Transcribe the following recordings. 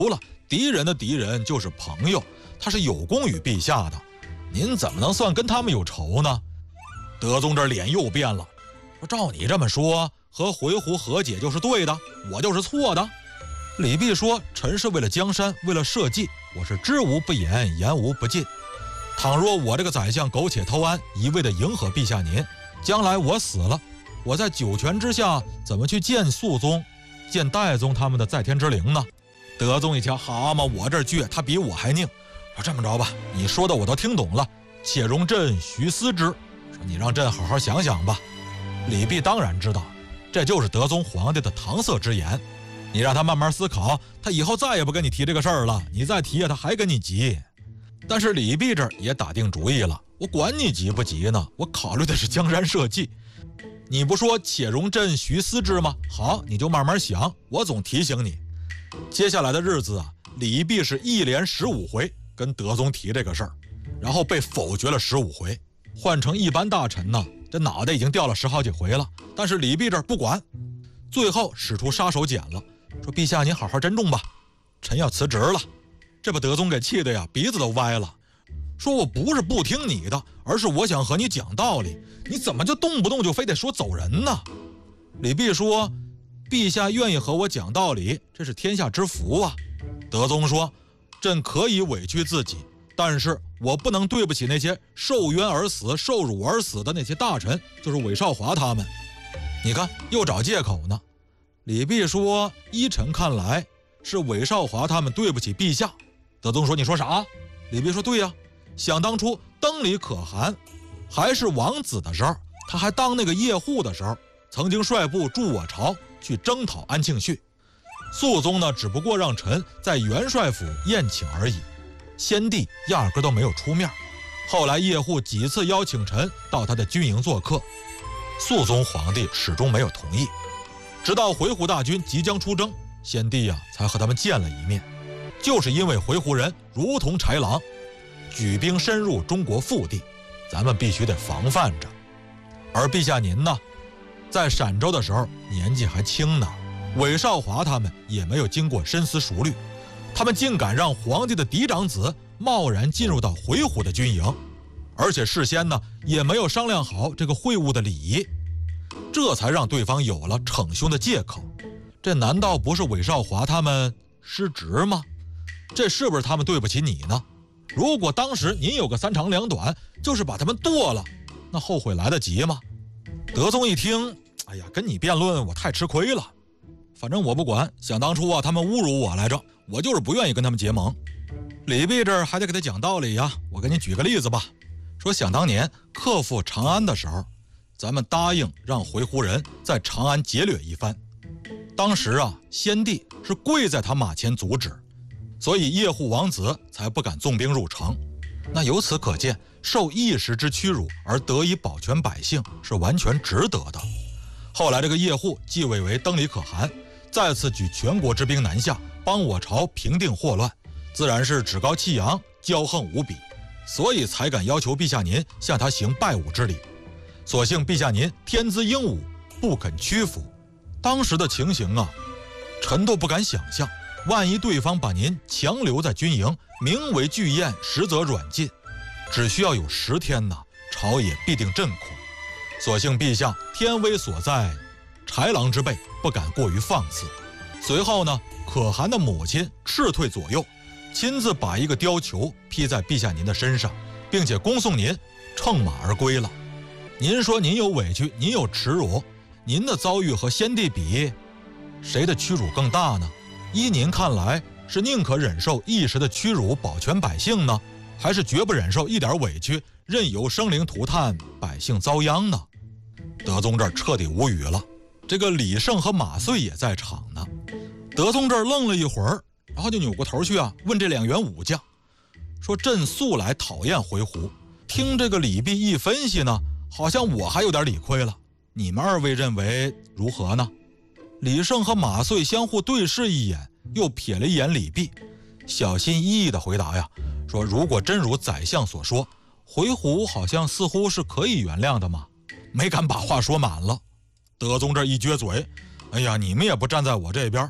了，敌人的敌人就是朋友，他是有功于陛下的，您怎么能算跟他们有仇呢？德宗这脸又变了，说照你这么说，和回鹘和解就是对的，我就是错的。李泌说，臣是为了江山，为了社稷，我是知无不言，言无不尽。倘若我这个宰相苟且偷安，一味的迎合陛下您，将来我死了，我在九泉之下怎么去见肃宗、见代宗他们的在天之灵呢？德宗一瞧，好嘛，我这倔，他比我还拧。说这么着吧，你说的我都听懂了，且容朕徐思之。说你让朕好好想想吧。李泌当然知道，这就是德宗皇帝的搪塞之言。你让他慢慢思考，他以后再也不跟你提这个事儿了。你再提他还跟你急。但是李泌这儿也打定主意了，我管你急不急呢？我考虑的是江山社稷。你不说且容朕徐思之吗？好，你就慢慢想，我总提醒你。接下来的日子啊，李泌是一连15回跟德宗提这个事儿，然后被否决了15回。换成一般大臣呢，这脑袋已经掉了10好几回了，但是李泌这儿不管，最后使出杀手锏了，说陛下您好好珍重吧，臣要辞职了。这把德宗给气得呀鼻子都歪了，说我不是不听你的，而是我想和你讲道理，你怎么就动不动就非得说走人呢？李泌说，陛下愿意和我讲道理，这是天下之福啊。德宗说，朕可以委屈自己，但是我不能对不起那些受冤而死、受辱而死的那些大臣，就是韦少华他们。你看又找借口呢。李泌说，依臣看来是韦少华他们对不起陛下。德宗说，你说啥？李泌说，对呀，想当初登里可汗还是王子的时候，他还当那个叶护的时候，曾经率部助我朝去征讨安庆绪。肃宗呢，只不过让臣在元帅府宴请而已，先帝压根都没有出面。后来叶护几次邀请臣到他的军营做客，肃宗皇帝始终没有同意。直到回鹘大军即将出征，先帝啊才和他们见了一面。就是因为回鹘人如同豺狼，举兵深入中国腹地，咱们必须得防范着。而陛下您呢，在陕州的时候年纪还轻呢，韦少华他们也没有经过深思熟虑，他们竟敢让皇帝的嫡长子贸然进入到回鹘的军营，而且事先呢也没有商量好这个会晤的礼仪，这才让对方有了逞凶的借口。这难道不是韦少华他们失职吗？这是不是他们对不起你呢？如果当时您有个3长2短，就是把他们剁了，那后悔来得及吗？德宗一听，哎呀，跟你辩论我太吃亏了，反正我不管，想当初啊他们侮辱我来着，我就是不愿意跟他们结盟。李泌这儿还得给他讲道理呀，我给你举个例子吧。说想当年克复长安的时候，咱们答应让回鹘人在长安劫掠一番，当时啊先帝是跪在他马前阻止，所以叶护王子才不敢纵兵入城。那由此可见，受一时之屈辱而得以保全百姓是完全值得的。后来这个叶护继位为登里可汗，再次举全国之兵南下，帮我朝平定祸乱，自然是趾高气扬，骄横无比，所以才敢要求陛下您向他行拜武之礼。所幸陛下您天资英武，不肯屈服。当时的情形啊，臣都不敢想象，万一对方把您强留在军营，名为拒宴，实则软禁，只需要有10天呢，朝野必定震恐。所幸陛下天威所在，豺狼之辈不敢过于放肆。随后呢，可汗的母亲斥退左右，亲自把一个貂裘披在陛下您的身上，并且恭送您乘马而归了。您说您有委屈，您有耻辱，您的遭遇和先帝比，谁的屈辱更大呢？依您看来，是宁可忍受一时的屈辱保全百姓呢，还是绝不忍受一点委屈，任由生灵涂炭，百姓遭殃呢？德宗这儿彻底无语了。这个李胜和马遂也在场呢。德宗这儿愣了一会儿，然后就扭过头去啊，问这2员武将，说朕素来讨厌回鹘，听这个李泌一分析呢，好像我还有点理亏了，你们2位认为如何呢？李胜和马遂相互对视一眼，又瞥了一眼李泌，小心翼翼地回答呀，说如果真如宰相所说，回鹘好像似乎是可以原谅的嘛，没敢把话说满了。德宗这一撅嘴，哎呀，你们也不站在我这边，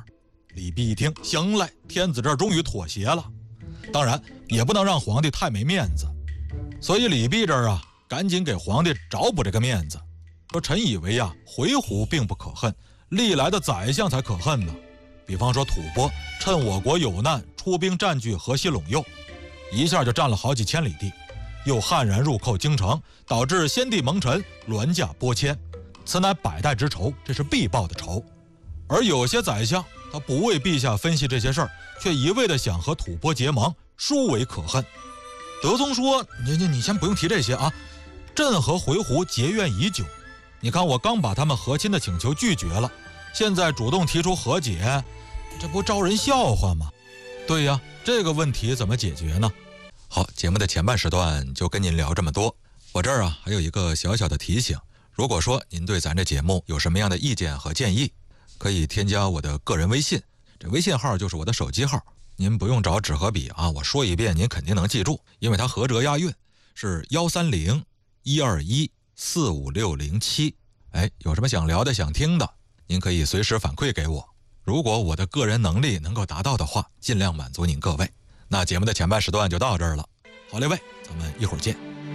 李泌一听，行嘞，天子这儿终于妥协了。当然也不能让皇帝太没面子，所以李泌这儿啊，赶紧给皇帝找补这个面子，说臣以为呀，回鹘并不可恨，历来的宰相才可恨呢。比方说吐蕃趁我国有难，出兵占据河西陇右，一下就占了好几千里地，又悍然入寇京城，导致先帝蒙尘，銮驾拨迁，此乃百代之仇，这是必报的仇。而有些宰相，他不为陛下分析这些事儿，却一味的想和吐蕃结盟，殊为可恨。德宗说：“你先不用提这些啊，朕和回鹘结怨已久，你看我刚把他们和亲的请求拒绝了，现在主动提出和解，这不招人笑话吗？对呀，这个问题怎么解决呢？”好，节目的前半时段就跟您聊这么多。我这儿啊还有一个小小的提醒，如果说您对咱这节目有什么样的意见和建议，可以添加我的个人微信，这微信号就是我的手机号，您不用找纸和笔啊，我说一遍您肯定能记住，因为它合辙押韵，是130-121-45607。有什么想聊的想听的，您可以随时反馈给我，如果我的个人能力能够达到的话，尽量满足您各位。那节目的前半时段就到这儿了，好嘞喂，咱们一会儿见。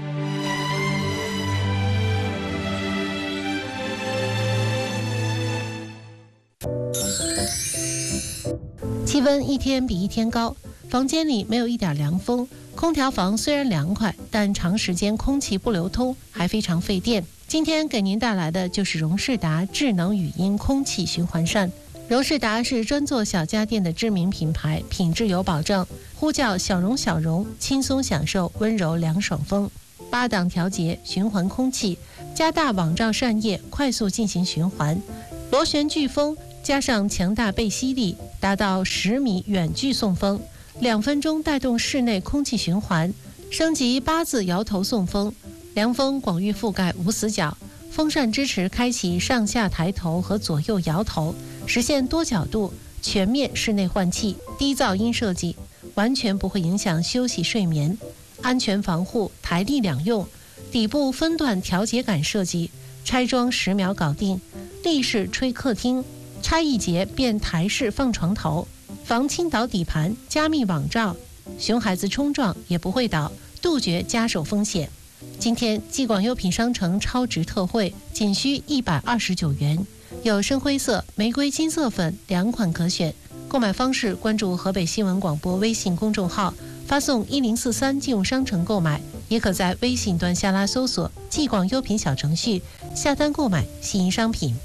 气温一天比一天高，房间里没有一点凉风，空调房虽然凉快，但长时间空气不流通，还非常费电。今天给您带来的就是荣仕达智能语音空气循环扇。荣仕达是专做小家电的知名品牌，品质有保障。呼叫小荣小荣，轻松享受温柔凉爽风。8档调节循环空气，加大网罩扇叶，快速进行循环。螺旋飓风加上强大背吸力，达到10米远距送风，2分钟带动室内空气循环。升级8字摇头送风，凉风广域覆盖无死角。风扇支持开启上下抬头和左右摇头，实现多角度全面室内换气，低噪音设计，完全不会影响休息睡眠。安全防护，台立两用，底部分段调节杆设计，拆装10秒搞定。立式吹客厅，拆一节变台式放床头，防倾倒底盘，加密网罩，熊孩子冲撞也不会倒，杜绝夹手风险。今天继广优品商城超值特惠，仅需129元，有深灰色、玫瑰金色粉2款可选。购买方式关注河北新闻广播微信公众号，发送1043进入商城购买，也可在微信端下拉搜索继广优品小程序下单购买吸引商品。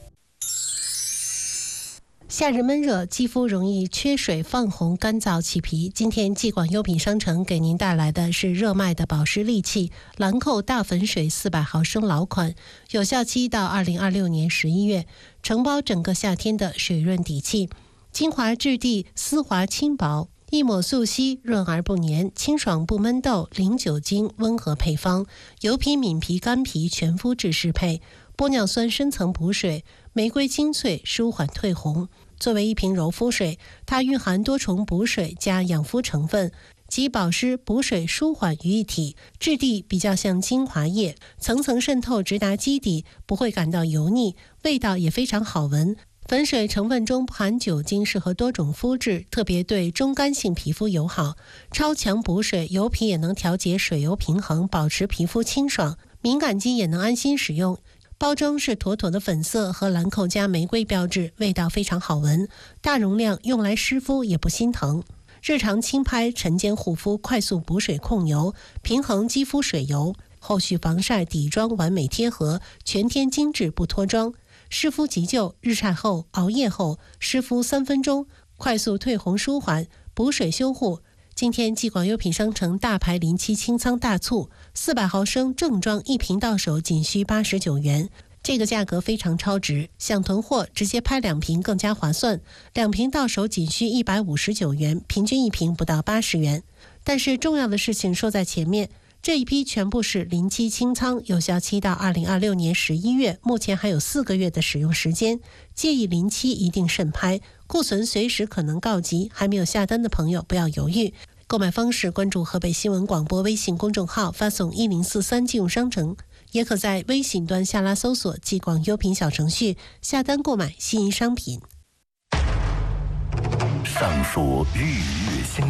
夏日闷热，肌肤容易缺水、泛红、干燥、起皮。今天继广优品商城给您带来的是热卖的保湿利器兰蔻大粉水400毫升老款，有效期到2026年11月，承包整个夏天的水润底气，精华质地丝滑轻薄，一抹速吸，润而不黏，清爽不闷痘，零酒精，温和配方，油皮、敏皮、干皮全肤质适配，玻尿酸深层补水，玫瑰精粹舒缓褪红。作为一瓶柔肤水，它蕴含多重补水加养肤成分，集保湿、补水、舒缓于一体，质地比较像精华液，层层渗透直达基底，不会感到油腻，味道也非常好闻。粉水成分中不含酒精，适合多种肤质，特别对中干性皮肤友好。超强补水，油皮也能调节水油平衡，保持皮肤清爽，敏感肌也能安心使用。包装是妥妥的粉色和兰蔻加玫瑰标志，味道非常好闻，大容量用来湿敷也不心疼。日常轻拍、晨间护肤，快速补水控油，平衡肌肤水油，后续防晒底妆完美贴合，全天精致不脱妆。湿敷急救，日晒后、熬夜后湿敷3分钟，快速褪红舒缓，补水修护。今天继广优品商城大牌临期清仓大促，400毫升正装1瓶到手仅需89元，这个价格非常超值，想囤货直接拍2瓶更加划算，2瓶到手仅需159元，平均1瓶不到80元。但是重要的事情说在前面，这一批全部是临期清仓，有效期到2026年11月，目前还有4个月的使用时间，建议临期一定慎拍，库存随时可能告急，还没有下单的朋友不要犹豫。购买方式关注河北新闻广播微信公众号，发送1043进入商城，也可在微信端下拉搜索继广优品小程序下单购买吸引商品。 上书日